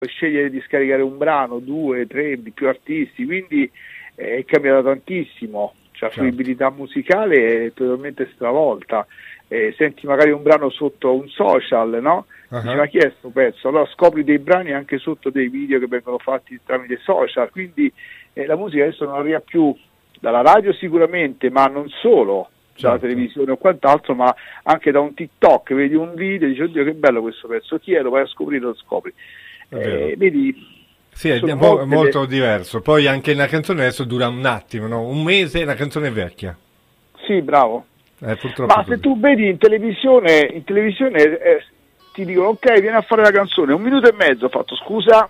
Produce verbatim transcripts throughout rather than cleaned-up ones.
scegliere di scaricare un brano, due, tre, di più artisti, quindi eh, è cambiato tantissimo, cioè la fruibilità musicale è totalmente stravolta. Eh, senti magari un brano sotto un social, no? Uh-huh. Dici, ma chi è sto pezzo? Allora scopri dei brani anche sotto dei video che vengono fatti tramite social, quindi eh, la musica adesso non arriva più dalla radio sicuramente, ma non solo, certo, dalla televisione o quant'altro, ma anche da un TikTok, vedi un video e dici oddio che bello questo pezzo, chi è? Lo vai a scoprire, lo scopri. Eh, vedi, sì, è mo- molto le... diverso. Poi anche la canzone adesso dura un attimo, no? Un mese e la canzone è vecchia. Sì, bravo. Eh, purtroppo ma se tu vedi in televisione, in televisione eh, ti dicono ok, vieni a fare la canzone, un minuto e mezzo ho fatto, scusa.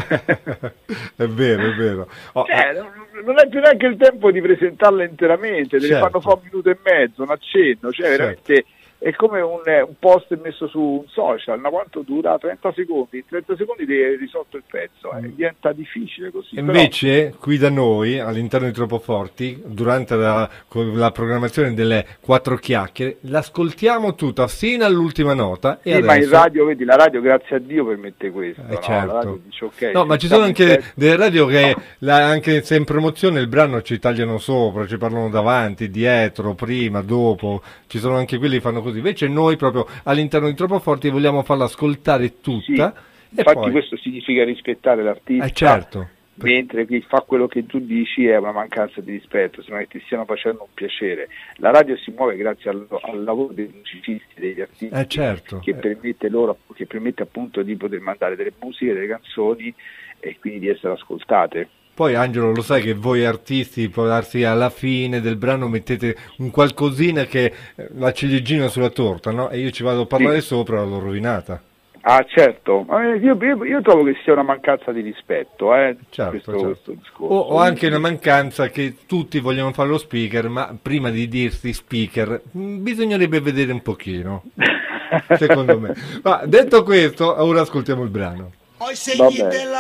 È vero, è vero. Oh, cioè, non è più neanche il tempo di presentarla interamente, te certo. ne fanno fare un minuto e mezzo, un accenno, cioè certo. veramente è come un, un post messo su un social, ma quanto dura? trenta secondi, in trenta secondi ti hai risolto il pezzo, eh. diventa difficile così. Invece però... qui da noi, all'interno di Troppo Forti, durante la, la programmazione delle quattro chiacchiere, l'ascoltiamo tutta fino all'ultima nota. E sì, adesso... ma in radio, vedi, la radio grazie a Dio permette questo, eh, no? certo. La radio dice, okay, no, ma ci sono anche delle radio che la, anche se in promozione il brano ci tagliano sopra, ci parlano davanti, dietro, prima, dopo, ci sono anche quelli che fanno così. Invece noi proprio all'interno di Troppo Forti vogliamo farla ascoltare tutta. Sì, e infatti poi... questo significa rispettare l'artista, eh, certo. mentre chi fa quello che tu dici è una mancanza di rispetto, sembra che ti stiano facendo un piacere. La radio si muove grazie al, al lavoro dei musicisti, degli artisti, eh, certo. che permette loro, che permette appunto di poter mandare delle musiche, delle canzoni e quindi di essere ascoltate. Poi Angelo, lo sai che voi artisti, può darsi alla fine del brano mettete un qualcosina che la ciliegina sulla torta, no? E io ci vado a parlare sì. sopra, l'ho rovinata. Ah certo, io, io, io trovo che sia una mancanza di rispetto, eh, certo, questo, certo. questo discorso. O, o anche una mancanza che tutti vogliono fare lo speaker, ma prima di dirsi speaker bisognerebbe vedere un pochino, secondo me. Ma detto questo, ora ascoltiamo il brano. Vabbè.